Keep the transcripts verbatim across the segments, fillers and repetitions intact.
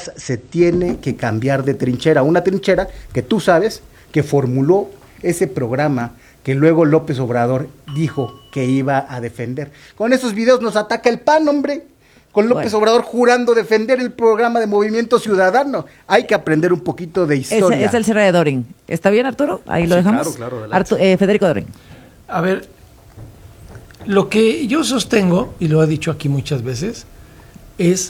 Chiapas se tiene que cambiar de trinchera, una trinchera que tú sabes que formuló ese programa que luego López Obrador dijo que iba a defender. Con esos videos nos ataca el P A N, hombre, con López bueno. Obrador jurando defender el programa de Movimiento Ciudadano. Hay que aprender un poquito de historia. Es, es el cierre de Dorin. ¿Está bien, Arturo? Ahí sí, lo dejamos. Claro, claro. Artu- eh, Federico Dorin. A ver, lo que yo sostengo, y lo he dicho aquí muchas veces, es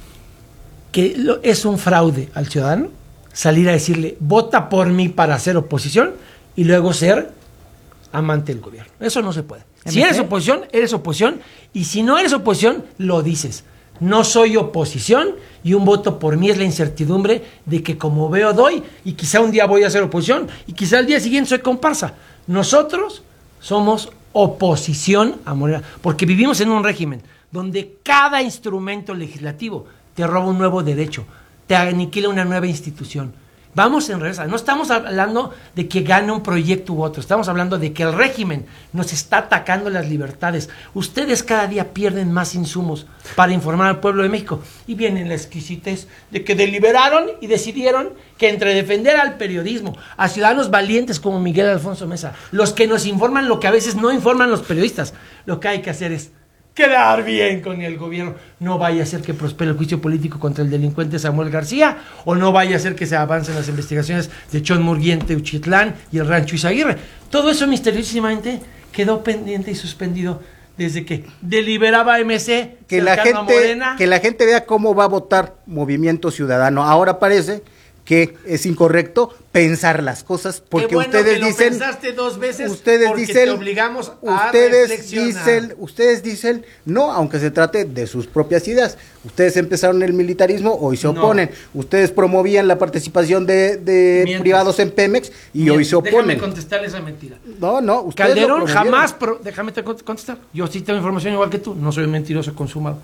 que lo, es un fraude al ciudadano salir a decirle, vota por mí para hacer oposición, y luego ser amante del gobierno. Eso no se puede. Si eres oposición, eres oposición, y si no eres oposición, lo dices. No soy oposición, y un voto por mí es la incertidumbre de que como veo doy, y quizá un día voy a ser oposición, y quizá el día siguiente soy comparsa. Nosotros somos oposición a Morena, porque vivimos en un régimen donde cada instrumento legislativo te roba un nuevo derecho, te aniquila una nueva institución. Vamos en reversa, no estamos hablando de que gane un proyecto u otro, estamos hablando de que el régimen nos está atacando las libertades. Ustedes cada día pierden más insumos para informar al pueblo de México, y viene la exquisitez de que deliberaron y decidieron que entre defender al periodismo, a ciudadanos valientes como Miguel Alfonso Mesa, los que nos informan lo que a veces no informan los periodistas, lo que hay que hacer es quedar bien con el gobierno. No vaya a ser que prospere el juicio político contra el delincuente Samuel García, o no vaya a ser que se avancen las investigaciones de Chon Murguía, Teuchitlán y el Rancho Izaguirre. Todo eso misteriosamente quedó pendiente y suspendido desde que deliberaba M C, que la gente que la gente vea cómo va a votar Movimiento Ciudadano. Ahora parece que es incorrecto pensar las cosas, porque bueno ustedes que lo dicen pensaste dos veces ustedes porque dicen te obligamos a ustedes reflexionar. dicen ustedes dicen no, aunque se trate de sus propias ideas. Ustedes empezaron el militarismo, hoy se oponen. No. Ustedes promovían la participación de, de privados en Pemex y Mientes. Hoy se oponen. Déjame contestar esa mentira. No, no, ustedes Calderón jamás pro, déjame te contestar. Yo sí tengo información igual que tú, no soy mentiroso consumado.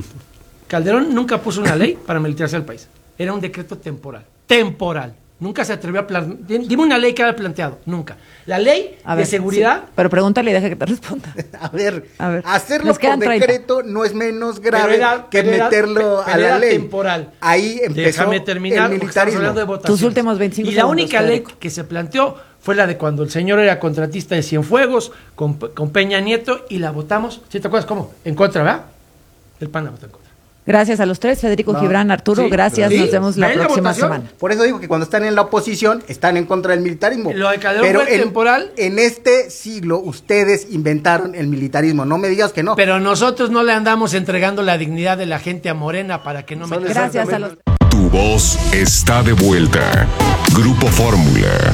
Calderón nunca puso una ley para militarizar el país. Era un decreto temporal. Temporal. Nunca se atrevió a plantear. Dime una ley que haya planteado. Nunca. La ley a ver, de seguridad. Sí, pero pregúntale y deja que te responda. A ver, a ver. Hacerlo por decreto no es menos grave era, que meterlo era, a la ley. Temporal. Ahí empezó Déjame terminar, el militarismo. De Tus últimos veinticinco Y la segundos, única Federico. ley que se planteó fue la de cuando el señor era contratista de Cienfuegos con, con Peña Nieto, y la votamos. ¿Sí te acuerdas cómo? En contra, ¿verdad? El P A N la votó en contra. Gracias a los tres, Federico, no, Gibran, Arturo, sí, gracias, sí, nos vemos la próxima la semana. Por eso digo que cuando están en la oposición, están en contra del militarismo. Lo de Calderón pero fue en, temporal. En este siglo, ustedes inventaron el militarismo, no me digas que no. Pero nosotros no le andamos entregando la dignidad de la gente a Morena para que no me... Gracias a los... Tu voz está de vuelta. Grupo Fórmula.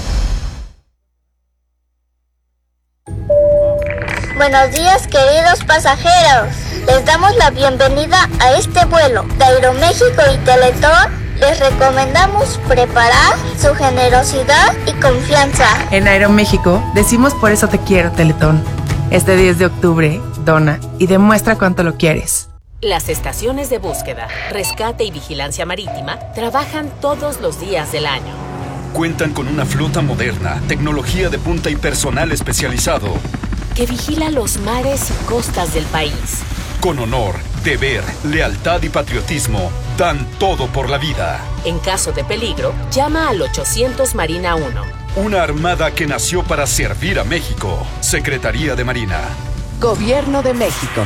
Buenos días, queridos pasajeros. Les damos la bienvenida a este vuelo de Aeroméxico y Teletón. Les recomendamos preparar su generosidad y confianza. En Aeroméxico decimos por eso te quiero, Teletón. Este diez de octubre, dona y demuestra cuánto lo quieres. Las estaciones de búsqueda, rescate y vigilancia marítima trabajan todos los días del año. Cuentan con una flota moderna, tecnología de punta y personal especializado que vigila los mares y costas del país. Con honor, deber, lealtad y patriotismo, dan todo por la vida. En caso de peligro, llama al ochocientos Marina uno. Una armada que nació para servir a México. Secretaría de Marina. Gobierno de México.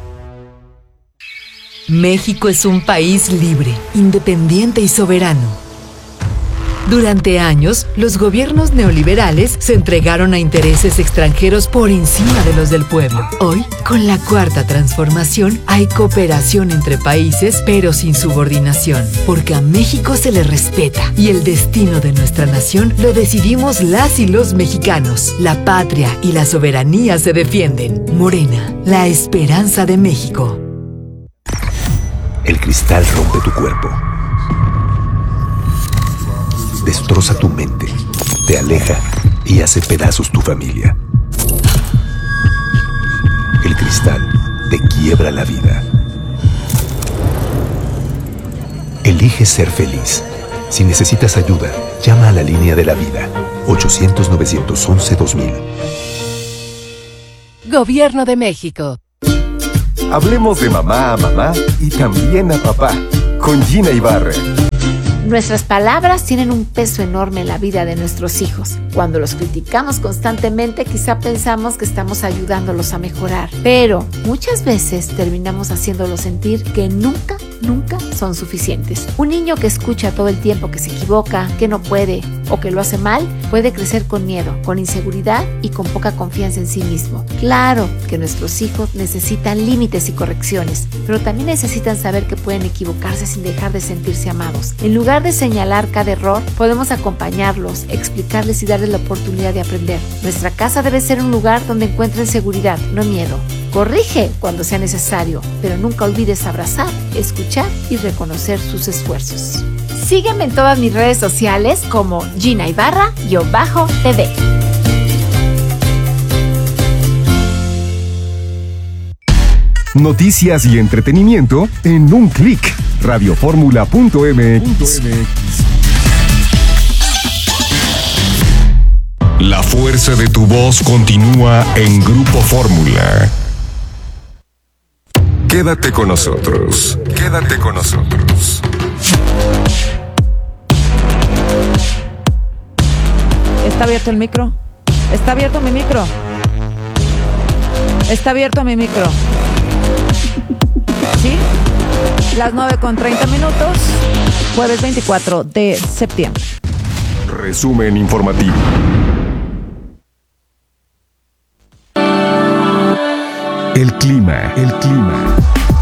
México es un país libre, independiente y soberano. Durante años, los gobiernos neoliberales se entregaron a intereses extranjeros por encima de los del pueblo. Hoy, con la Cuarta Transformación, hay cooperación entre países, pero sin subordinación, porque a México se le respeta y el destino de nuestra nación lo decidimos las y los mexicanos. La patria y la soberanía se defienden. Morena, la esperanza de México. El cristal rompe tu cuerpo. Destroza tu mente, te aleja y hace pedazos tu familia. El cristal te quiebra la vida. Elige ser feliz. Si necesitas ayuda, llama a la línea de la vida. ochocientos, novecientos once, dos mil. Gobierno de México. Hablemos de mamá a mamá y también a papá. Con Gina Ibarra. Nuestras palabras tienen un peso enorme en la vida de nuestros hijos. Cuando los criticamos constantemente, quizá pensamos que estamos ayudándolos a mejorar, pero muchas veces terminamos haciéndolos sentir que nunca, nunca son suficientes. Un niño que escucha todo el tiempo que se equivoca, que no puede o que lo hace mal, puede crecer con miedo, con inseguridad y con poca confianza en sí mismo. Claro que nuestros hijos necesitan límites y correcciones, pero también necesitan saber que pueden equivocarse sin dejar de sentirse amados. En lugar de señalar cada error, podemos acompañarlos, explicarles y darles la oportunidad de aprender. Nuestra casa debe ser un lugar donde encuentren seguridad, no miedo. Corrige cuando sea necesario, pero nunca olvides abrazar, escuchar y reconocer sus esfuerzos. Sígueme en todas mis redes sociales como Gina Ibarra-T V. Noticias y entretenimiento en un clic. radioformula punto m x. La fuerza de tu voz continúa en Grupo Fórmula. Quédate con nosotros. Quédate con nosotros. ¿Está abierto el micro? ¿Está abierto mi micro? ¿Está abierto mi micro? ¿Sí? Las nueve con treinta minutos, jueves veinticuatro de septiembre. Resumen informativo. El clima, el clima.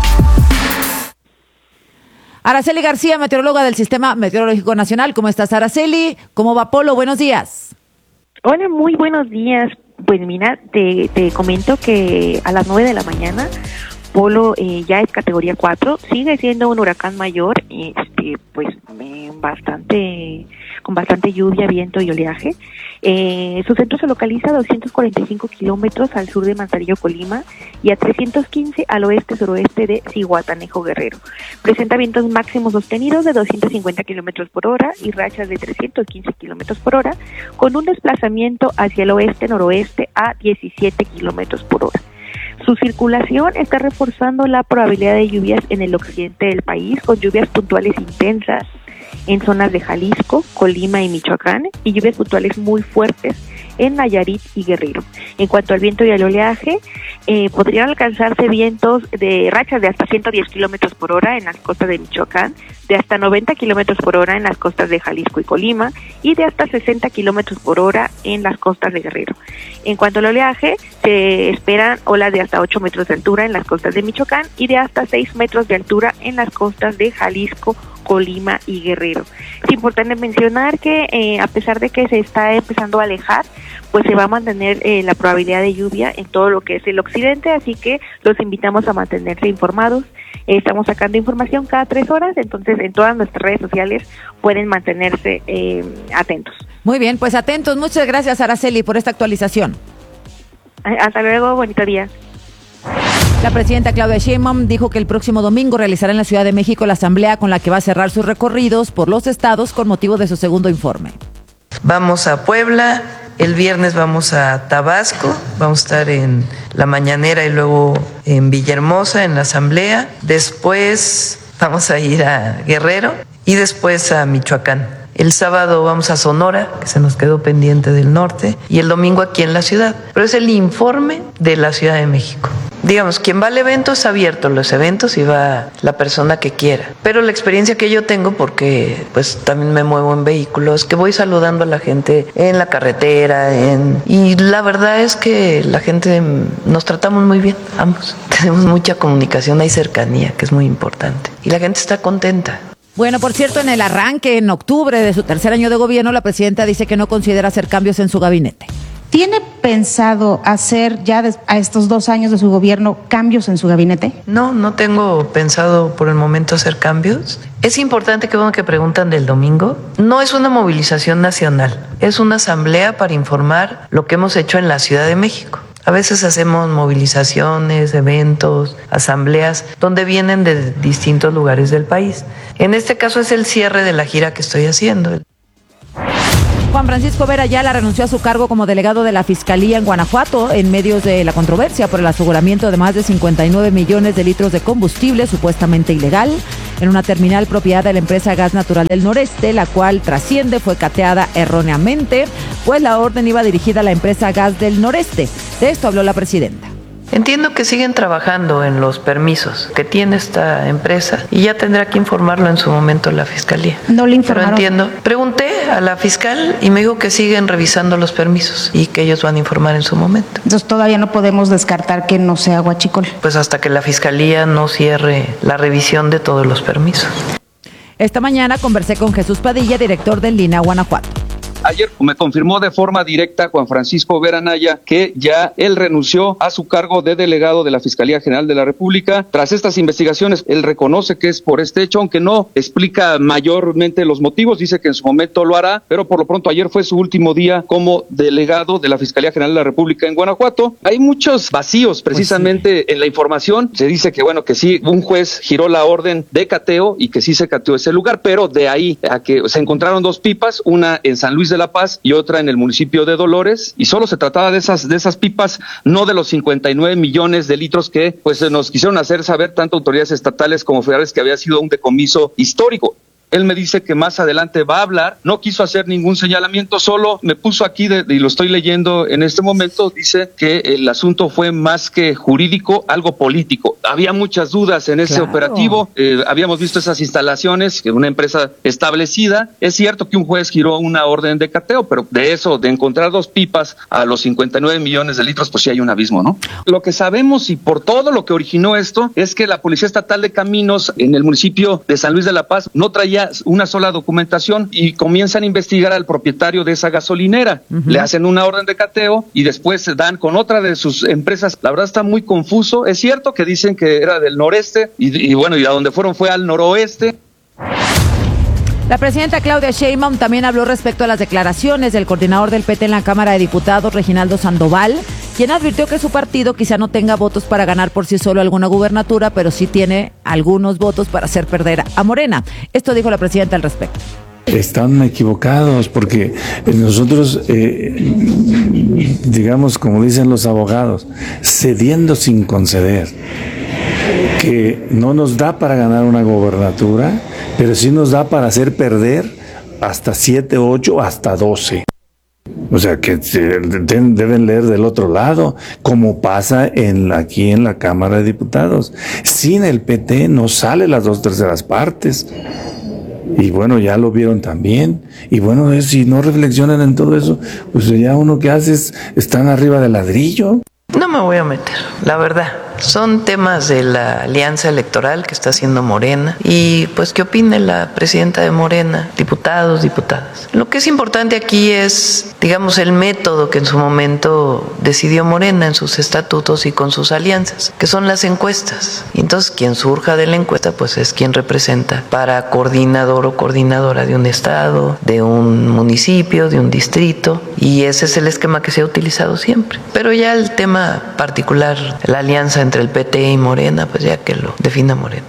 Araceli García, meteoróloga del Sistema Meteorológico Nacional. ¿Cómo estás, Araceli? ¿Cómo va Polo? Buenos días. Hola, muy buenos días. Pues mira, te, te comento que a las nueve de la mañana Polo eh, ya es categoría cuatro, sigue siendo un huracán mayor, este, pues eh, bastante, con bastante lluvia, viento y oleaje. Eh, su centro se localiza a doscientos cuarenta y cinco kilómetros al sur de Manzanillo, Colima, y a trescientos quince al oeste-suroeste de Zihuatanejo, Guerrero. Presenta vientos máximos sostenidos de doscientos cincuenta kilómetros por hora y rachas de trescientos quince kilómetros por hora, con un desplazamiento hacia el oeste-noroeste a diecisiete kilómetros por hora. Su circulación está reforzando la probabilidad de lluvias en el occidente del país, con lluvias puntuales intensas en zonas de Jalisco, Colima y Michoacán, y lluvias puntuales muy fuertes en Nayarit y Guerrero. En cuanto al viento y al oleaje, eh, podrían alcanzarse vientos de rachas de hasta ciento diez kilómetros por hora en las costas de Michoacán, de hasta noventa kilómetros por hora en las costas de Jalisco y Colima, y de hasta sesenta kilómetros por hora en las costas de Guerrero. En cuanto al oleaje, se esperan olas de hasta ocho metros de altura en las costas de Michoacán y de hasta seis metros de altura en las costas de Jalisco, Colima y Guerrero. Es importante mencionar que eh, a pesar de que se está empezando a alejar, pues se va a mantener eh, la probabilidad de lluvia en todo lo que es el occidente, así que los invitamos a mantenerse informados. Eh, estamos sacando información cada tres horas, entonces en todas nuestras redes sociales pueden mantenerse eh, atentos. Muy bien, pues atentos. Muchas gracias, Araceli, por esta actualización. Hasta luego, bonito día. La presidenta Claudia Sheinbaum dijo que el próximo domingo realizará en la Ciudad de México la asamblea con la que va a cerrar sus recorridos por los estados con motivo de su segundo informe. Vamos a Puebla, el viernes vamos a Tabasco, vamos a estar en la mañanera y luego en Villahermosa en la asamblea, después vamos a ir a Guerrero y después a Michoacán. El sábado vamos a Sonora, que se nos quedó pendiente del norte, y el domingo aquí en la ciudad. Pero es el informe de la Ciudad de México. Digamos, quien va al evento es abierto los eventos y va la persona que quiera. Pero la experiencia que yo tengo, porque pues también me muevo en vehículos, que voy saludando a la gente en la carretera, en y la verdad es que la gente nos tratamos muy bien, ambos. Tenemos mucha comunicación, hay cercanía, que es muy importante. Y la gente está contenta. Bueno, por cierto, en el arranque, en octubre de su tercer año de gobierno, la presidenta dice que no considera hacer cambios en su gabinete. ¿Tiene pensado hacer ya a estos dos años de su gobierno cambios en su gabinete? No, no tengo pensado por el momento hacer cambios. Es importante que bueno que preguntan del domingo. No es una movilización nacional, es una asamblea para informar lo que hemos hecho en la Ciudad de México. A veces hacemos movilizaciones, eventos, asambleas, donde vienen de distintos lugares del país. En este caso es el cierre de la gira que estoy haciendo. Juan Francisco Vera Ayala renunció a su cargo como delegado de la Fiscalía en Guanajuato en medio de la controversia por el aseguramiento de más de cincuenta y nueve millones de litros de combustible supuestamente ilegal en una terminal propiedad de la empresa Gas Natural del Noreste, la cual trasciende fue cateada erróneamente, pues la orden iba dirigida a la empresa Gas del Noreste. De esto habló la presidenta. Entiendo que siguen trabajando en los permisos que tiene esta empresa y ya tendrá que informarlo en su momento la Fiscalía. No le informaron. Pero entiendo. Pregunté a la fiscal y me dijo que siguen revisando los permisos y que ellos van a informar en su momento. Entonces todavía no podemos descartar que no sea huachicol. Pues hasta que la Fiscalía no cierre la revisión de todos los permisos. Esta mañana conversé con Jesús Padilla, director del Lina Guanajuato. Ayer me confirmó de forma directa Juan Francisco Vera Ayala que ya él renunció a su cargo de delegado de la Fiscalía General de la República. Tras estas investigaciones, él reconoce que es por este hecho, aunque no explica mayormente los motivos, dice que en su momento lo hará, pero por lo pronto ayer fue su último día como delegado de la Fiscalía General de la República en Guanajuato. Hay muchos vacíos precisamente pues sí. en la información. Se dice que bueno, que sí, un juez giró la orden de cateo y que sí se cateó ese lugar, pero de ahí a que se encontraron dos pipas, una en San Luis de La Paz y otra en el municipio de Dolores, y solo se trataba de esas de esas pipas, no de los cincuenta y nueve millones de litros que pues nos quisieron hacer saber tanto autoridades estatales como federales que había sido un decomiso histórico. Él me dice que más adelante va a hablar, no quiso hacer ningún señalamiento, solo me puso aquí, de, y lo estoy leyendo en este momento, dice que el asunto fue más que jurídico, algo político. Había muchas dudas en ese claro. operativo, eh, habíamos visto esas instalaciones, que una empresa establecida, es cierto que un juez giró una orden de cateo, pero de eso, de encontrar dos pipas a los cincuenta y nueve millones de litros, pues sí hay un abismo, ¿no? Lo que sabemos y por todo lo que originó esto, es que la Policía Estatal de Caminos en el municipio de San Luis de La Paz no traía una sola documentación y comienzan a investigar al propietario de esa gasolinera. Uh-huh. Le hacen una orden de cateo y después se dan con otra de sus empresas. La verdad está muy confuso. Es cierto que dicen que era del noreste y, y bueno, y a donde fueron fue al noroeste. La presidenta Claudia Sheinbaum también habló respecto a las declaraciones del coordinador del P T en la Cámara de Diputados, Reginaldo Sandoval, quien advirtió que su partido quizá no tenga votos para ganar por sí solo alguna gubernatura, pero sí tiene algunos votos para hacer perder a Morena. Esto dijo la presidenta al respecto. Están equivocados porque nosotros, eh, digamos, como dicen los abogados, cediendo sin conceder, que no nos da para ganar una gobernatura, pero sí nos da para hacer perder hasta siete, ocho, hasta doce. O sea, que deben leer del otro lado, como pasa en aquí en la Cámara de Diputados. Sin el P T no sale las dos terceras partes. Y bueno, ya lo vieron también. Y bueno, es, si no reflexionan en todo eso, pues ya uno que hace es, están arriba del ladrillo. No me voy a meter, la verdad. Son temas de la alianza electoral que está haciendo Morena y pues qué opine la presidenta de Morena, diputados, diputadas. Lo que es importante aquí es, digamos, el método que en su momento decidió Morena en sus estatutos y con sus alianzas, que son las encuestas. Y entonces quien surja de la encuesta pues es quien representa para coordinador o coordinadora de un estado, de un municipio, de un distrito, y ese es el esquema que se ha utilizado siempre. Pero ya el tema particular, la alianza entre el P T y Morena, pues ya que lo defina Morena.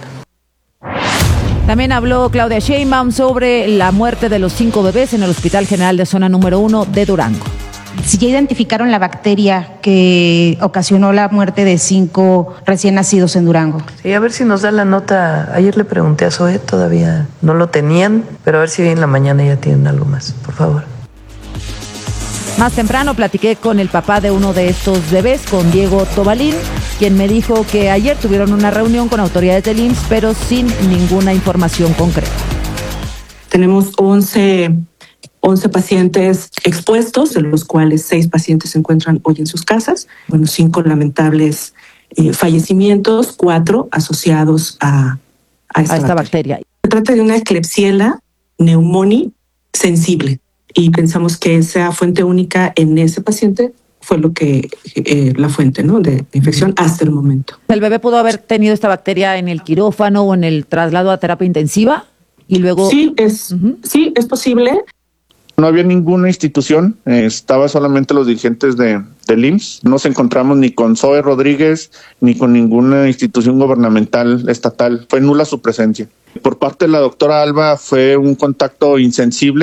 También habló Claudia Sheinbaum sobre la muerte de los cinco bebés en el Hospital General de Zona Número uno de Durango. Si ya identificaron la bacteria que ocasionó la muerte de cinco recién nacidos en Durango. Sí, a ver si nos da la nota. Ayer le pregunté a Zoe, todavía no lo tenían, pero a ver si hoy en la mañana ya tienen algo más, por favor. Más temprano platiqué con el papá de uno de estos bebés, con Diego Tobalín, quien me dijo que ayer tuvieron una reunión con autoridades del I M S S, pero sin ninguna información concreta. Tenemos once, once pacientes expuestos, de los cuales seis pacientes se encuentran hoy en sus casas. Bueno, cinco lamentables eh, fallecimientos, cuatro asociados a, a esta, a esta bacteria. bacteria. Se trata de una Klebsiella pneumoniae sensible. Y pensamos que esa fuente única en ese paciente fue lo que eh, la fuente, ¿no?, de infección hasta el momento. ¿El bebé pudo haber tenido esta bacteria en el quirófano o en el traslado a terapia intensiva? Y luego sí, es, uh-huh. sí, es posible. No había ninguna institución, eh, estaba solamente los dirigentes de, del I M S S. No nos encontramos ni con Zoe Rodríguez ni con ninguna institución gubernamental estatal. Fue nula su presencia. Por parte de la doctora Alba fue un contacto insensible.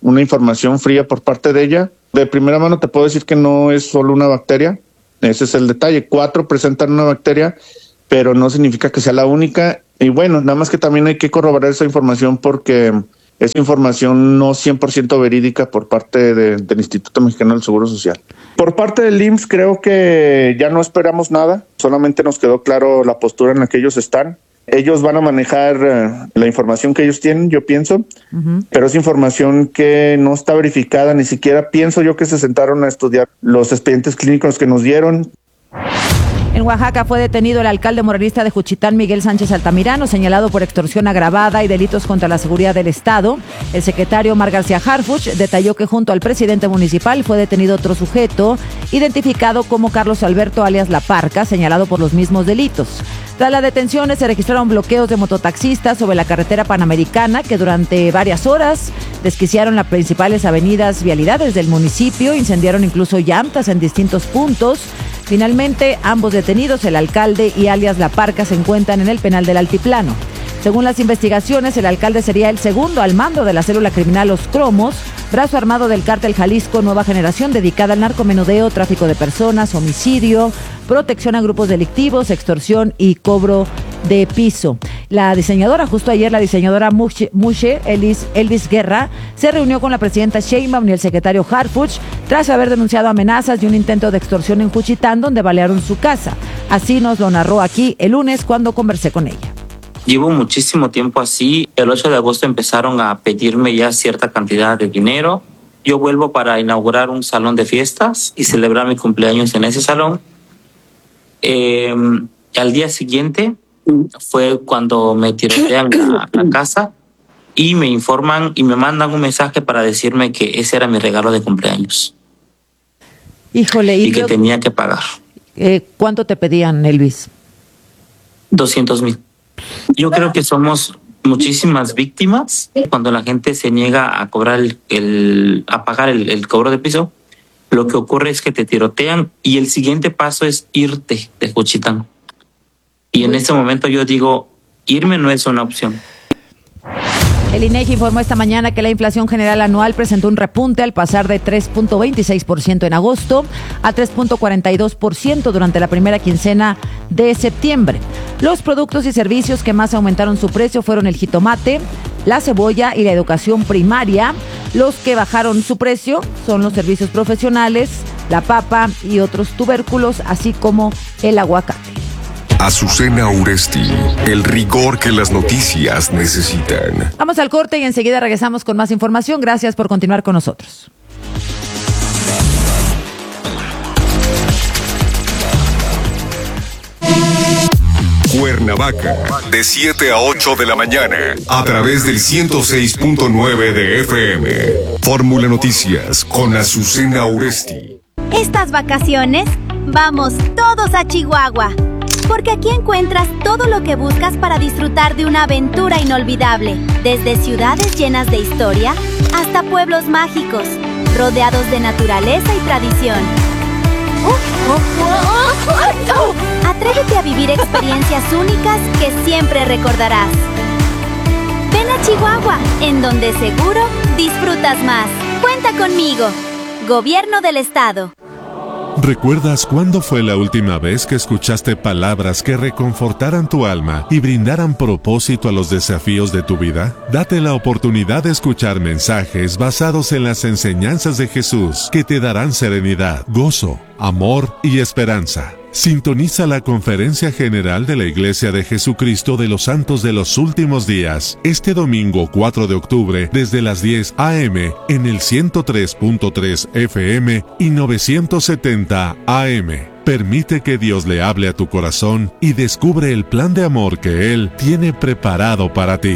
una información fría por parte de ella. De primera mano te puedo decir que no es solo una bacteria, ese es el detalle. Cuatro presentan una bacteria, pero no significa que sea la única. Y bueno, nada más que también hay que corroborar esa información porque es información no cien por ciento verídica por parte de, del Instituto Mexicano del Seguro Social. Por parte del I M S S creo que ya no esperamos nada, solamente nos quedó claro la postura en la que ellos están. Ellos van a manejar uh, la información que ellos tienen, yo pienso, uh-huh. pero es información que no está verificada, ni siquiera pienso yo que se sentaron a estudiar los expedientes clínicos que nos dieron. En Oaxaca fue detenido el alcalde morenista de Juchitán, Miguel Sánchez Altamirano, señalado por extorsión agravada y delitos contra la seguridad del Estado. El secretario Omar García Harfuch detalló que junto al presidente municipal fue detenido otro sujeto, identificado como Carlos Alberto alias La Parca, señalado por los mismos delitos. Tras las detenciones se registraron bloqueos de mototaxistas sobre la carretera panamericana que durante varias horas desquiciaron las principales avenidas vialidades del municipio, incendiaron incluso llantas en distintos puntos. Finalmente, ambos detenidos, el alcalde y alias La Parca, se encuentran en el penal del Altiplano. Según las investigaciones, el alcalde sería el segundo al mando de la célula criminal Los Cromos, brazo armado del cártel Jalisco Nueva Generación, dedicada al narcomenudeo, tráfico de personas, homicidio, protección a grupos delictivos, extorsión y cobro de piso. La diseñadora, justo ayer, la diseñadora Mushe, Mushe Elvis, Elvis Guerra, se reunió con la presidenta Sheinbaum y el secretario Harfuch tras haber denunciado amenazas y un intento de extorsión en Juchitán, donde balearon su casa. Así nos lo narró aquí el lunes cuando conversé con ella. Llevo muchísimo tiempo así. El ocho de agosto empezaron a pedirme ya cierta cantidad de dinero. Yo vuelvo para inaugurar un salón de fiestas y celebrar mi cumpleaños en ese salón. Eh, al día siguiente fue cuando me tirotean la, la casa y me informan y me mandan un mensaje para decirme que ese era mi regalo de cumpleaños. Híjole, y, y que yo, tenía que pagar. Eh, ¿Cuánto te pedían, Elvis? doscientos mil. Yo creo que somos muchísimas víctimas cuando la gente se niega a cobrar el, el a pagar el, el cobro de piso. Lo que ocurre es que te tirotean y el siguiente paso es irte de Juchitán. Y en ese momento yo digo, irme no es una opción. El INEGI informó esta mañana que la inflación general anual presentó un repunte al pasar de tres punto veintiséis por ciento en agosto a tres punto cuarenta y dos por ciento durante la primera quincena de septiembre. Los productos y servicios que más aumentaron su precio fueron el jitomate, la cebolla y la educación primaria. Los que bajaron su precio son los servicios profesionales, la papa y otros tubérculos, así como el aguacate. Azucena Uresti, el rigor que las noticias necesitan. Vamos al corte y enseguida regresamos con más información. Gracias por continuar con nosotros. Cuernavaca, de siete a ocho de la mañana, a través del ciento seis punto nueve de F M. Fórmula Noticias con Azucena Uresti. Estas vacaciones, vamos todos a Chihuahua. Porque aquí encuentras todo lo que buscas para disfrutar de una aventura inolvidable. Desde ciudades llenas de historia hasta pueblos mágicos, rodeados de naturaleza y tradición. Atrévete a vivir experiencias únicas que siempre recordarás. Ven a Chihuahua, en donde seguro disfrutas más. Cuenta conmigo. Gobierno del Estado. ¿Recuerdas cuándo fue la última vez que escuchaste palabras que reconfortaran tu alma y brindaran propósito a los desafíos de tu vida? Date la oportunidad de escuchar mensajes basados en las enseñanzas de Jesús que te darán serenidad, gozo, amor y esperanza. Sintoniza la Conferencia General de la Iglesia de Jesucristo de los Santos de los Últimos Días este domingo cuatro de octubre desde las diez a eme en el ciento tres punto tres F M y novecientos setenta A M. Permite que Dios le hable a tu corazón y descubre el plan de amor que Él tiene preparado para ti.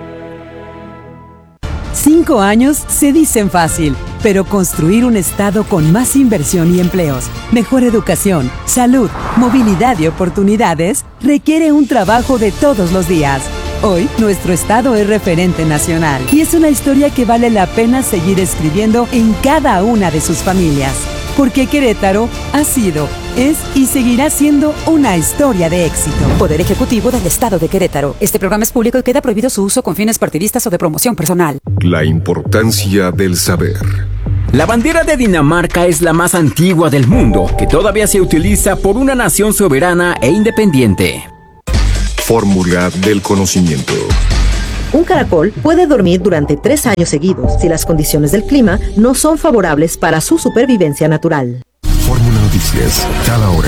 Cinco años se dicen fácil, pero construir un estado con más inversión y empleos, mejor educación, salud, movilidad y oportunidades requiere un trabajo de todos los días. Hoy, nuestro estado es referente nacional y es una historia que vale la pena seguir escribiendo en cada una de sus familias. Porque Querétaro ha sido, es y seguirá siendo una historia de éxito. Poder Ejecutivo del Estado de Querétaro. Este programa es público y queda prohibido su uso con fines partidistas o de promoción personal. La importancia del saber. La bandera de Dinamarca es la más antigua del mundo, que todavía se utiliza por una nación soberana e independiente. Fórmula del conocimiento. Un caracol puede dormir durante tres años seguidos si las condiciones del clima no son favorables para su supervivencia natural. Fórmula Noticias, cada hora.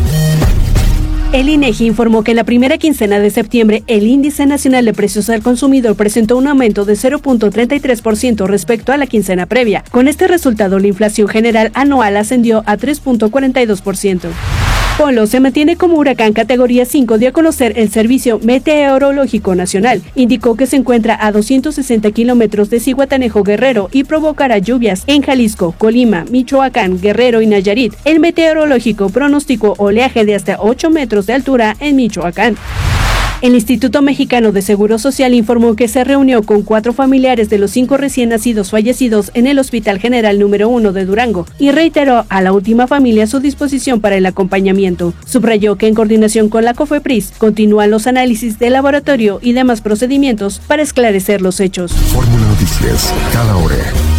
El INEGI informó que en la primera quincena de septiembre el Índice Nacional de Precios al Consumidor presentó un aumento de cero punto treinta y tres por ciento respecto a la quincena previa. Con este resultado, la inflación general anual ascendió a tres punto cuarenta y dos por ciento. Polo se mantiene como huracán categoría cinco, dio a conocer el Servicio Meteorológico Nacional. Indicó que se encuentra a doscientos sesenta kilómetros de Zihuatanejo, Guerrero, y provocará lluvias en Jalisco, Colima, Michoacán, Guerrero y Nayarit. El meteorológico pronosticó oleaje de hasta ocho metros de altura en Michoacán. El Instituto Mexicano de Seguro Social informó que se reunió con cuatro familiares de los cinco recién nacidos fallecidos en el Hospital General número uno de Durango y reiteró a la última familia su disposición para el acompañamiento. Subrayó que en coordinación con la COFEPRIS continúan los análisis de laboratorio y demás procedimientos para esclarecer los hechos. Fórmula Noticias, cada hora.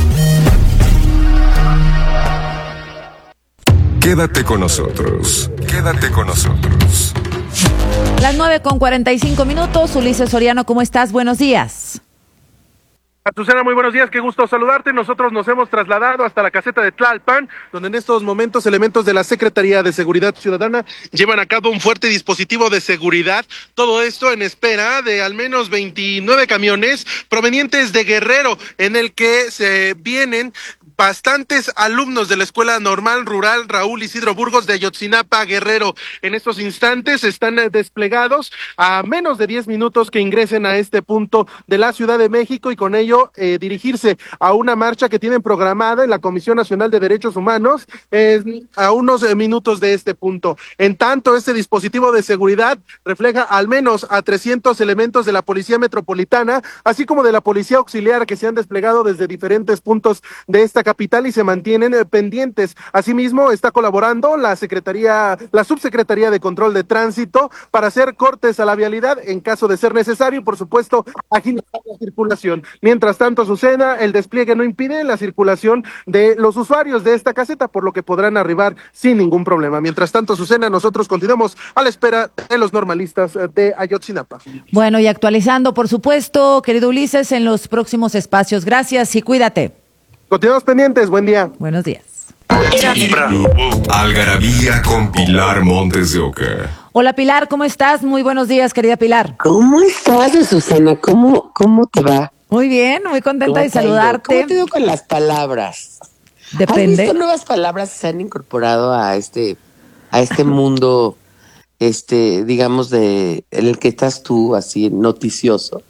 Quédate con nosotros. Quédate con nosotros. Las nueve con cuarenta y cinco minutos. Ulises Soriano, ¿cómo estás? Buenos días. Azucena, muy buenos días, qué gusto saludarte. Nosotros nos hemos trasladado hasta la caseta de Tlalpan, donde en estos momentos elementos de la Secretaría de Seguridad Ciudadana llevan a cabo un fuerte dispositivo de seguridad. Todo esto en espera de al menos veintinueve camiones provenientes de Guerrero, en el que se vienen bastantes alumnos de la Escuela Normal Rural Raúl Isidro Burgos de Ayotzinapa, Guerrero. En estos instantes están desplegados a menos de diez minutos que ingresen a este punto de la Ciudad de México y con ello eh, dirigirse a una marcha que tienen programada en la Comisión Nacional de Derechos Humanos eh, a unos eh, minutos de este punto. En tanto, este dispositivo de seguridad refleja al menos a trescientos elementos de la Policía Metropolitana, así como de la Policía Auxiliar que se han desplegado desde diferentes puntos de esta capital y se mantienen eh, pendientes. Asimismo, está colaborando la Secretaría, la Subsecretaría de Control de Tránsito para hacer cortes a la vialidad en caso de ser necesario y, por supuesto, agilizar la circulación. Mientras tanto, Azucena, el despliegue no impide la circulación de los usuarios de esta caseta, por lo que podrán arribar sin ningún problema. Mientras tanto, Azucena, nosotros continuamos a la espera de los normalistas de Ayotzinapa. Bueno, y actualizando, por supuesto, querido Ulises, en los próximos espacios. Gracias y cuídate. Continuamos pendientes, buen día. Buenos días. Algarabía con Pilar Montes de Oca. Hola Pilar, ¿cómo estás? Muy buenos días, querida Pilar. ¿Cómo estás, Susana? ¿Cómo, cómo te va? Muy bien, muy contenta de saludarte. ¿Cómo te digo con las palabras? Depende. ¿Has visto nuevas palabras que se han incorporado a este, a este mundo, este, digamos, de en el que estás tú, así, noticioso?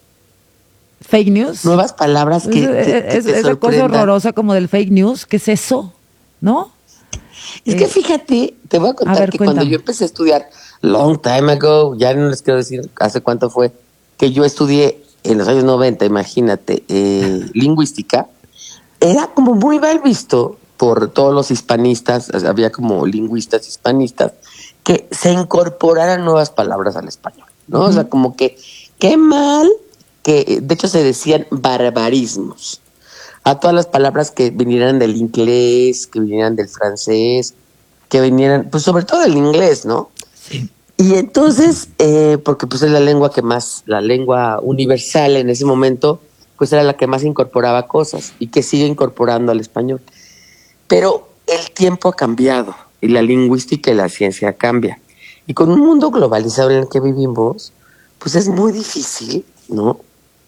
Fake news. Nuevas palabras que es, te, que es, te es la cosa horrorosa como del fake news. ¿Qué es eso? ¿No? Es eh, que fíjate, te voy a contar a ver, que cuéntame. cuando yo empecé a estudiar, long time ago, ya no les quiero decir hace cuánto fue, que yo estudié en los años noventa, imagínate, eh, lingüística, era como muy mal visto por todos los hispanistas, había como lingüistas hispanistas, que se incorporaran nuevas palabras al español, ¿no? Uh-huh. O sea, como que, qué mal, que de hecho se decían barbarismos a todas las palabras que vinieran del inglés, que vinieran del francés, que vinieran, pues sobre todo del inglés, ¿no? Sí. Y entonces, eh, porque pues es la lengua que más, la lengua universal en ese momento, pues era la que más incorporaba cosas y que sigue incorporando al español. Pero el tiempo ha cambiado y la lingüística y la ciencia cambia. Y con un mundo globalizado en el que vivimos, pues es muy difícil, ¿no?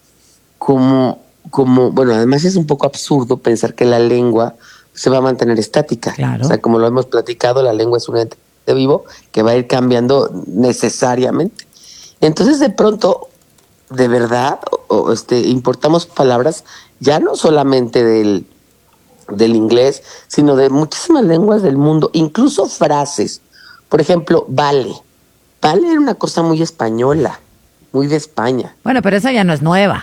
Como, como, bueno, además es un poco absurdo pensar que la lengua se va a mantener estática. Claro. O sea, como lo hemos platicado, la lengua es un ente vivo que va a ir cambiando necesariamente. Entonces, de pronto, de verdad, o, o este, importamos palabras ya no solamente del, del inglés, sino de muchísimas lenguas del mundo, incluso frases. Por ejemplo, vale. Vale era una cosa muy española, muy de España. Bueno, pero esa ya no es nueva.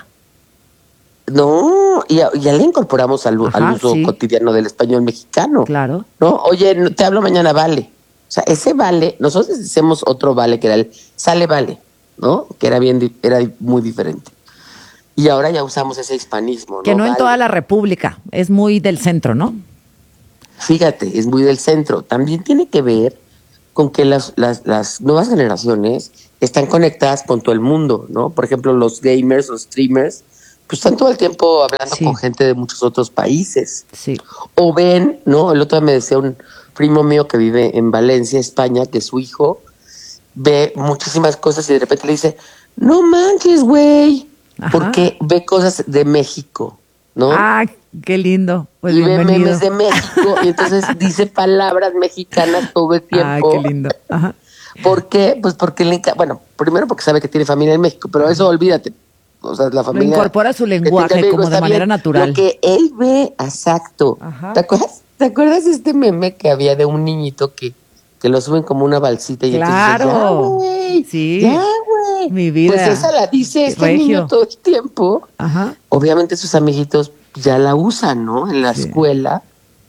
No, y ya, ya le incorporamos al, Ajá, al uso sí. cotidiano del español mexicano. Claro. ¿No? Oye, te hablo mañana, vale. O sea, ese vale, nosotros hacemos otro vale que era el sale vale, ¿no? Que era bien, era muy diferente. Y ahora ya usamos ese hispanismo, ¿no? Que no en vale. toda la República, es muy del centro, ¿no? Fíjate, es muy del centro. También tiene que ver con que las, las, las nuevas generaciones están conectadas con todo el mundo, ¿no? Por ejemplo, los gamers, los streamers, pues están todo el tiempo hablando sí. con gente de muchos otros países. Sí. O ven, ¿no? El otro día me decía un primo mío que vive en Valencia, España, que su hijo ve muchísimas cosas y de repente le dice, no manches, güey, porque ve cosas de México, ¿no? Ah, qué lindo. Pues y ve memes de México y entonces dice palabras mexicanas todo el tiempo. Ah, qué lindo. Ajá. ¿Por qué? Pues porque le encanta, bueno, primero porque sabe que tiene familia en México, pero eso olvídate. O sea, la familia. Lo incorpora a su lenguaje como de manera natural. Lo que él ve, exacto. Ajá. ¿Te acuerdas? ¿Te acuerdas de este meme que había de un niñito que, que lo suben como una balsita y claro. entonces ya, güey, sí. ya, güey. Mi vida. Pues esa la dice este Regio. niño todo el tiempo. Ajá. Obviamente sus amiguitos ya la usan, ¿no? En la sí. escuela.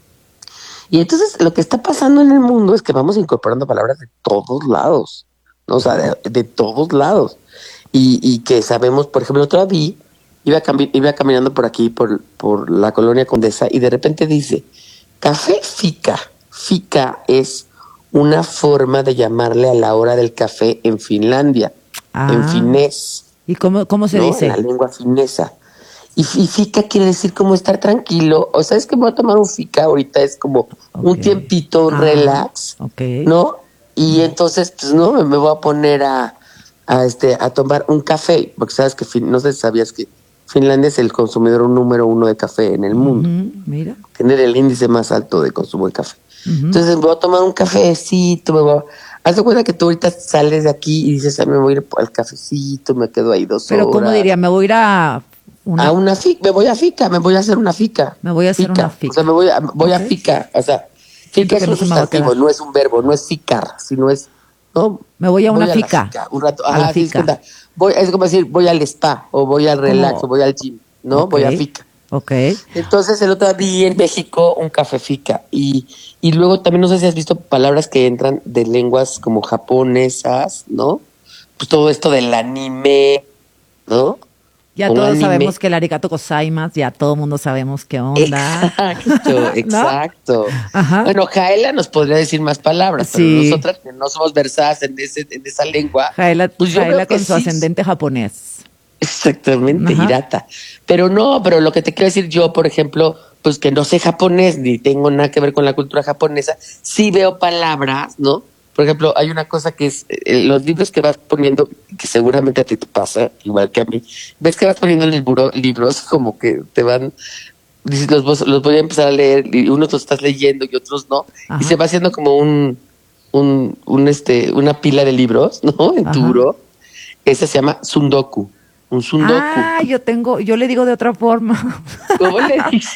Y entonces lo que está pasando en el mundo es que vamos incorporando palabras de todos lados, ¿no? O sea, de, de todos lados. Y, y que sabemos, por ejemplo, otra vez iba, cami- iba caminando por aquí, por, por la colonia Condesa, y de repente dice, café fica. Fica es una forma de llamarle a la hora del café en Finlandia, ah. en finés. ¿Y cómo, cómo se ¿no? dice? En la lengua finesa. Y, y fica quiere decir como estar tranquilo. O sea, es que voy a tomar un fica ahorita, es como okay. un tiempito ah, relax, okay. ¿no? Y entonces, pues, no, me voy a poner a, a, este, a tomar un café, porque sabes que, fin, no sé si sabías que Finlandia es el consumidor número uno de café en el mundo. Uh-huh, mira. Tiene el índice más alto de consumo de café. Uh-huh. Entonces, me voy a tomar un cafecito, me voy a... Haz de cuenta que tú ahorita sales de aquí y dices, a mí me voy a ir al cafecito, me quedo ahí dos Pero horas. Pero, ¿cómo diría? Me voy a ir a... Una... A una fica, me voy a fica, me voy a hacer una fica. Me voy a hacer fica. una fica. O sea, me voy a, voy okay. a fica, o sea, fica sí, es un sustantivo, no es un verbo, no es ficar, sino es, ¿no? Me voy a una voy a fica. fica. Un rato, ah, sí, es, voy, es como decir, voy al spa, o voy al relax, ¿Cómo? o voy al gym, ¿no? Okay. Voy a fica. Ok. Entonces, el otro día vi en México un café fica, y, y luego también no sé si has visto palabras que entran de lenguas como japonesas, ¿no? Pues todo esto del anime, ¿no? Ya todos anime. sabemos que el arigato gozaimasu, ya todo el mundo sabemos qué onda. Exacto, exacto. ¿No? Bueno, Jaela nos podría decir más palabras, sí. pero nosotras que no somos versadas en ese en esa lengua. Jaela, pues Jaela con su sí. ascendente japonés. Exactamente, Ajá. Hirata. Pero no, pero lo que te quiero decir yo, por ejemplo, pues que no sé japonés, ni tengo nada que ver con la cultura japonesa, sí veo palabras, ¿no? Por ejemplo, hay una cosa que es, eh, los libros que vas poniendo, que seguramente a ti te pasa, igual que a mí, ves que vas poniendo en el buró libros como que te van, dices, los, los voy a empezar a leer, y unos los estás leyendo y otros no, Ajá. y se va haciendo como un, un, un este, una pila de libros, ¿no? En tu buró. Ese se llama sundoku, un sundoku. Ah, yo tengo, yo le digo de otra forma. ¿Cómo le dices?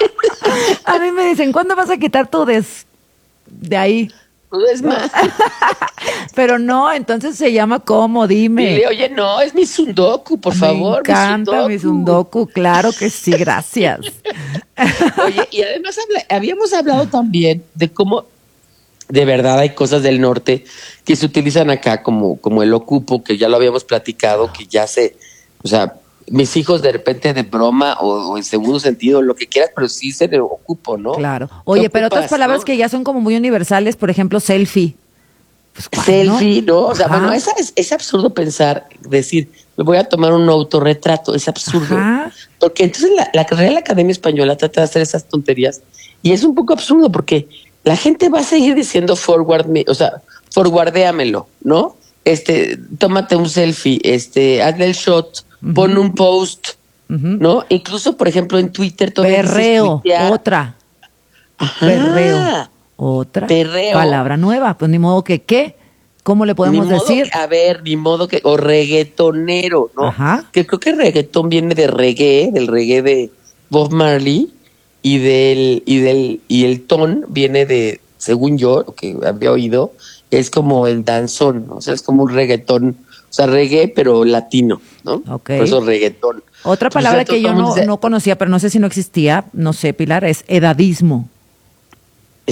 A mí me dicen, ¿cuándo vas a quitar tu des de ahí? Es más. Pero no, entonces se llama ¿cómo? Dime. Dile, oye, no, es mi sundoku, por favor. Me encanta mi sundoku. mi sundoku, claro que sí, gracias. Oye, y además habla, habíamos hablado también de cómo de verdad hay cosas del norte que se utilizan acá como, como el ocupo, que ya lo habíamos platicado, que ya se, o sea, mis hijos de repente de broma o, o en segundo sentido, lo que quieras, pero sí se le ocupo, ¿no? Claro. Oye, pero otras palabras ¿no? que ya son como muy universales, por ejemplo, selfie. Pues, selfie, ¿no? ¿no? O sea, Ajá. bueno, es, es, es absurdo pensar, decir, me voy a tomar un autorretrato, es absurdo. Ajá. Porque entonces la, la Real Academia Española trata de hacer esas tonterías y es un poco absurdo porque la gente va a seguir diciendo forward me, o sea, forwardéamelo, ¿no? Este, tómate un selfie, este, hazle el shot, uh-huh. pon un post, uh-huh. ¿no? Incluso, por ejemplo, en Twitter todavía perreo, otra. Ajá. Perreo, otra. Perreo. Palabra nueva, pues ni modo que qué. ¿Cómo le podemos ni modo decir? Que, a ver, ni modo que, o reggaetonero, ¿no? Ajá. Que creo que reggaetón viene de reggae, del reggae de Bob Marley, y del, y del, y el ton viene de, según yo, lo que había oído, es como el danzón, ¿no? O sea, es como un reggaetón, o sea, reggae, pero latino, ¿no? Okay. Por eso reggaetón. Otra palabra que yo no, no conocía, pero no sé si no existía, no sé, Pilar, es edadismo.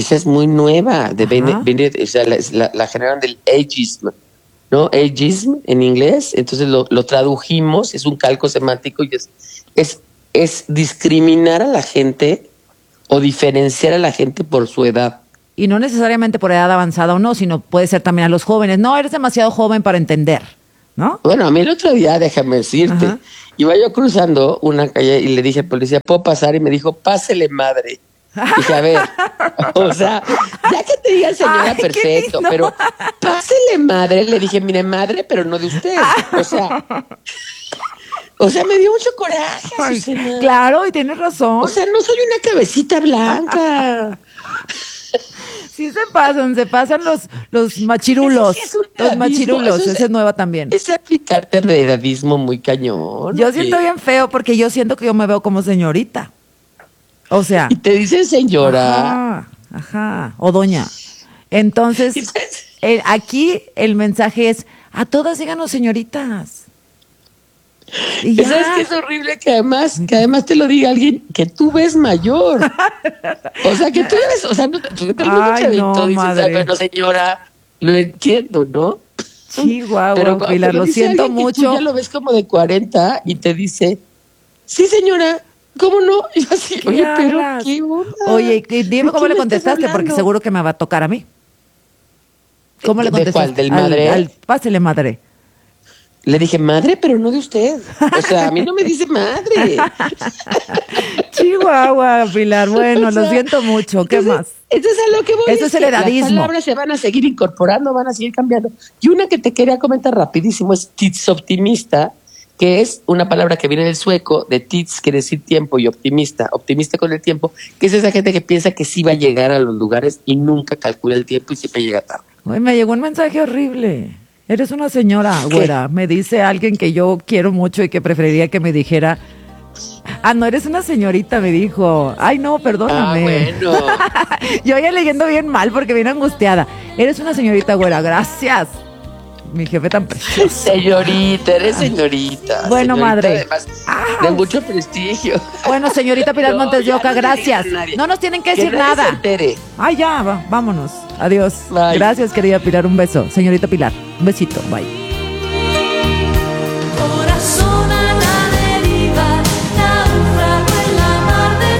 esa es muy nueva, de viene, viene, o sea, la, la, la generaron del ageism, ¿no? Ageism en inglés, entonces lo, lo tradujimos, es un calco semántico y es, es, es discriminar a la gente o diferenciar a la gente por su edad. Y no necesariamente por edad avanzada o no, sino puede ser también a los jóvenes. No, eres demasiado joven para entender, ¿no? Bueno, a mí el otro día, déjame decirte, Ajá. iba yo cruzando una calle y le dije al policía, ¿puedo pasar? Y me dijo, pásele madre. Dije, a ver, o sea, ya que te digan señora, Ay, perfecto, pero pásele madre. Le dije, mire, madre, pero no de usted. O sea, o sea, me dio mucho coraje. Ay, claro, y tienes razón. O sea, no soy una cabecita blanca. Sí se pasan, se pasan los, los machirulos. Sí los machirulos, esa es nueva también. Es aplicarte el edadismo muy cañón. Yo siento bien feo porque yo siento que yo me veo como señorita. O sea. Y te dicen señora. Ajá, ajá. O doña. Entonces, eh, aquí el mensaje es, a todas díganos señoritas. Y ya. ¿Sabes qué es horrible? Que además, que además te lo diga alguien que tú ves mayor. O sea, que tú eres, o sea, no, tú te Ay, no, dices, madre. Bueno, señora, lo entiendo, ¿no? Sí, guau, pero, guau, Pilar, pero lo siento mucho. Tú ya lo ves como de cuarenta y te dice, sí, señora, ¿cómo no? Y yo así, oye, pero qué onda. Oye, dime cómo le contestaste, porque seguro que me va a tocar a mí. ¿Cómo le contestaste? ¿De cuál? ¿Del madre? Al, al, pásele madre. Le dije, madre, pero no de usted. O sea, a mí no me dice madre. Chihuahua, Pilar. Bueno, o sea, lo siento mucho. ¿Qué entonces, más? Entonces, a lo que voy Eso es, es el edadismo. Las palabras se van a seguir incorporando, van a seguir cambiando. Y una que te quería comentar rapidísimo es tidsoptimista, que es una palabra que viene del sueco, de tids, quiere decir tiempo, y optimista, optimista con el tiempo, que es esa gente que piensa que sí va a llegar a los lugares y nunca calcula el tiempo y siempre llega tarde. Uy, me llegó un mensaje horrible. Eres una señora, güera. Me dice alguien que yo quiero mucho y que preferiría que me dijera. Ah, no, eres una señorita, me dijo. Ay, no, perdóname. Ah, bueno. Yo ya leyendo bien mal porque viene angustiada. Eres una señorita, güera, gracias. Mi jefe tan precioso. Señorita, eres señorita. Bueno, señorita, madre. Además, de mucho prestigio. Bueno, señorita Pilar no, Montes de Oca, gracias. No nos tienen que decir que nada. Se entere. Ay, ya, va, vámonos. Adiós. Bye. Gracias, querida Pilar. Un beso. Señorita Pilar, un besito. Bye. Corazón a la deriva, naufrago en la mar de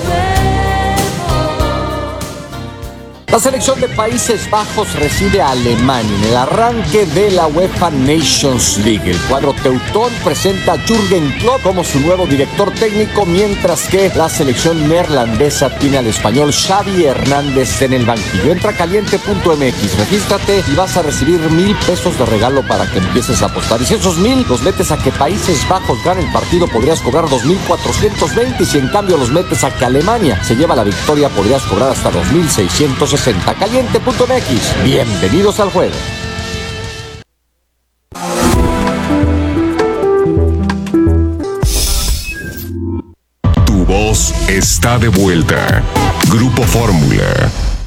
tu cuerpo. La selección de Países Bajos recibe a Alemania en el arranque de la UEFA Nations League. El cuadro teutón presenta a Jürgen Klopp como su nuevo director técnico, mientras que la selección neerlandesa tiene al español Xavi Hernández en el banquillo. Entra a caliente punto m x, regístrate y vas a recibir mil pesos de regalo para que empieces a apostar. Y si esos mil los metes a que Países Bajos gane el partido, podrías cobrar dos mil cuatrocientos veinte. Y si en cambio los metes a que Alemania se lleva la victoria, podrías cobrar hasta dos mil seiscientos sesenta. caliente punto m x. Bienvenidos al juego. Tu voz está de vuelta. Grupo Fórmula.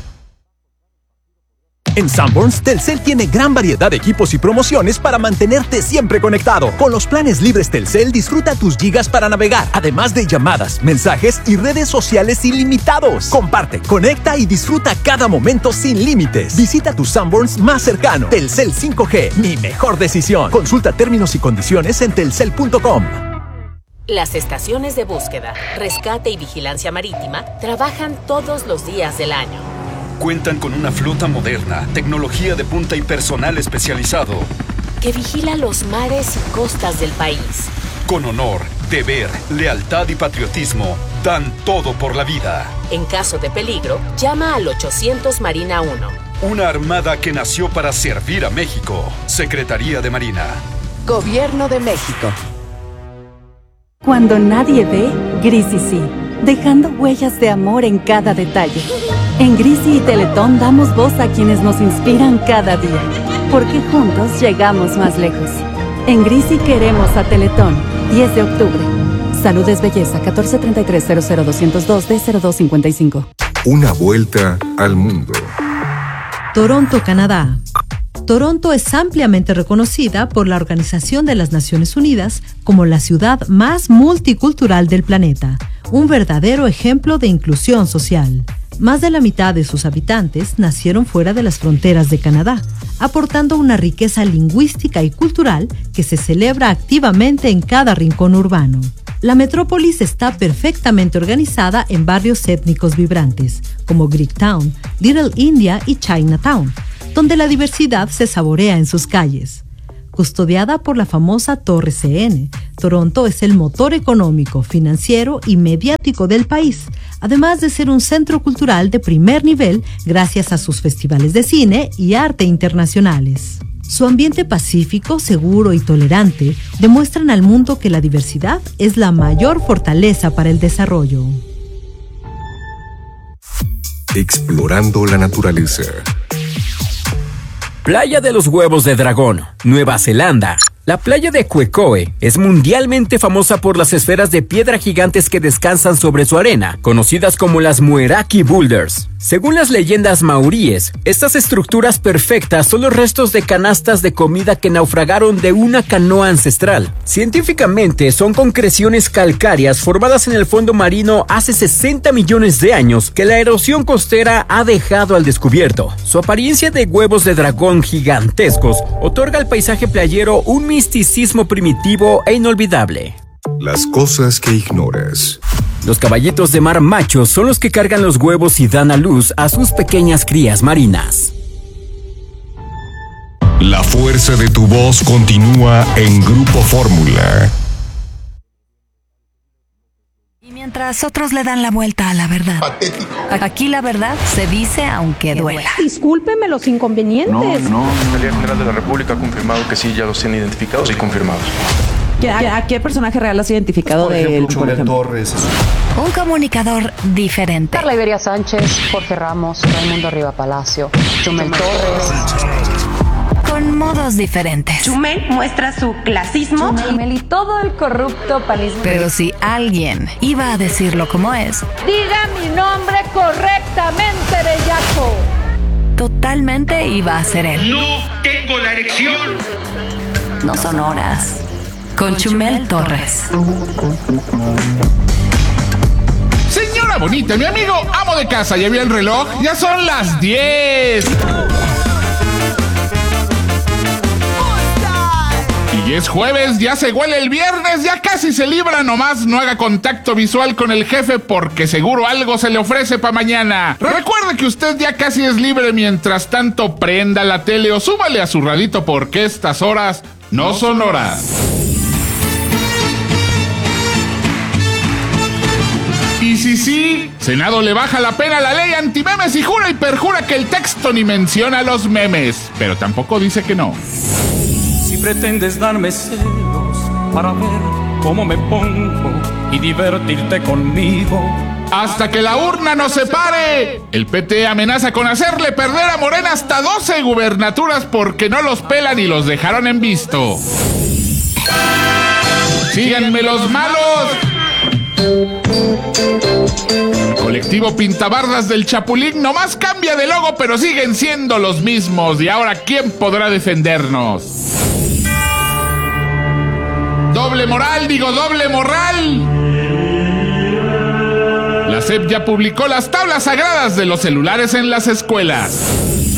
En Sanborns, Telcel tiene gran variedad de equipos y promociones para mantenerte siempre conectado. Con los planes libres Telcel, disfruta tus gigas para navegar, además de llamadas, mensajes y redes sociales ilimitados. Comparte, conecta y disfruta cada momento sin límites. Visita tu Sanborns más cercano. Telcel cinco G, mi mejor decisión. Consulta términos y condiciones en telcel punto com. Las estaciones de búsqueda, rescate y vigilancia marítima trabajan todos los días del año. Cuentan con una flota moderna, tecnología de punta y personal especializado que vigila los mares y costas del país. Con honor, deber, lealtad y patriotismo, dan todo por la vida. En caso de peligro, llama al ochocientos Marina uno. Una armada que nació para servir a México. Secretaría de Marina. Gobierno de México. Cuando nadie ve, Grisi sí, dejando huellas de amor en cada detalle. En Grisi y Teletón damos voz a quienes nos inspiran cada día, porque juntos llegamos más lejos. En Grisi queremos a Teletón. diez de octubre. Salud es belleza. catorce treinta y tres cero cero doscientos dos D cero dos cincuenta y cinco. Una vuelta al mundo. Toronto, Canadá. Toronto es ampliamente reconocida por la Organización de las Naciones Unidas como la ciudad más multicultural del planeta, un verdadero ejemplo de inclusión social. Más de la mitad de sus habitantes nacieron fuera de las fronteras de Canadá, aportando una riqueza lingüística y cultural que se celebra activamente en cada rincón urbano. La metrópolis está perfectamente organizada en barrios étnicos vibrantes, como Greektown, Little India y Chinatown, donde la diversidad se saborea en sus calles. Custodiada por la famosa Torre C N, Toronto es el motor económico, financiero y mediático del país, además de ser un centro cultural de primer nivel gracias a sus festivales de cine y arte internacionales. Su ambiente pacífico, seguro y tolerante demuestran al mundo que la diversidad es la mayor fortaleza para el desarrollo. Explorando la naturaleza. Playa de los Huevos de Dragón, Nueva Zelanda. La playa de Quecoe es mundialmente famosa por las esferas de piedra gigantes que descansan sobre su arena, conocidas como las Mueraki Boulders. Según las leyendas maoríes, estas estructuras perfectas son los restos de canastas de comida que naufragaron de una canoa ancestral. Científicamente, son concreciones calcáreas formadas en el fondo marino hace sesenta millones de años que la erosión costera ha dejado al descubierto. Su apariencia de huevos de dragón gigantescos otorga al paisaje playero un misticismo primitivo e inolvidable. Las cosas que ignoras. Los caballitos de mar machos son los que cargan los huevos y dan a luz a sus pequeñas crías marinas. La fuerza de tu voz continúa en Grupo Fórmula. Y mientras otros le dan la vuelta a la verdad. Patético. Aquí la verdad se dice aunque duela. Discúlpeme los inconvenientes. No, no. La Fiscalía General de la República ha confirmado que sí, ya los tienen identificados y confirmados. ¿A, ¿A qué personaje real has identificado Pues, por de ejemplo, él? Por Chumel ejemplo? Torres. Un comunicador diferente. Carla Iberia Sánchez, Jorge Ramos, Raimundo Riva Palacio, Chumel Torres. Con modos diferentes. Chumel muestra su clasismo. Chumel y todo el corrupto panismo. Pero si alguien iba a decirlo como es, Diga mi nombre correctamente, bellaco. totalmente iba a ser él. No tengo la erección. No son horas. Con Chumel Torres. Señora bonita, mi amigo amo de casa, ¿ya vio el reloj? Ya son las diez. Y es jueves, ya se huele el viernes, ya casi se libra, nomás no haga contacto visual con el jefe porque seguro algo se le ofrece para mañana. Recuerde que usted ya casi es libre, mientras tanto prenda la tele o súbale a su radito porque estas horas no son horas. Y si sí, Senado le baja la pena a la ley antimemes y jura y perjura que el texto ni menciona los memes, pero tampoco dice que no. Si pretendes darme celos para ver cómo me pongo y divertirte conmigo, hasta que la urna nos separe, el P T amenaza con hacerle perder a Morena hasta doce gubernaturas porque no los pelan y los dejaron en visto. ¡Síganme los malos! El colectivo Pintabardas del Chapulín nomás cambia de logo, pero siguen siendo los mismos. Y ahora, ¿quién podrá defendernos? Doble moral, digo doble moral. La S E P ya publicó las tablas sagradas de los celulares en las escuelas.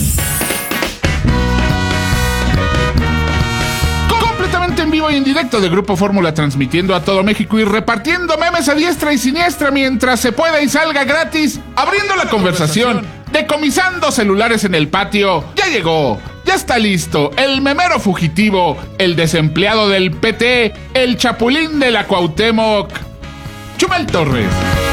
En vivo y en directo de Grupo Fórmula, transmitiendo a todo México y repartiendo memes a diestra y siniestra mientras se pueda y salga gratis, abriendo la conversación, decomisando celulares en el patio. Ya llegó, ya está listo, el memero fugitivo, el desempleado del P T, el chapulín de la Cuauhtémoc, Chumel Torres.